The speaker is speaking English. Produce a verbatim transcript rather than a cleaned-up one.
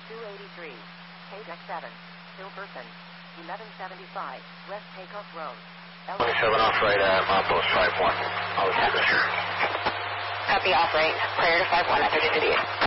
two eighty-three. K Deck seven. Silverton. eleven seventy-five. West Takeoff Road. twenty-seven off right at Milepost five one. I'll see you. Copy off right. Prior to five one after the video.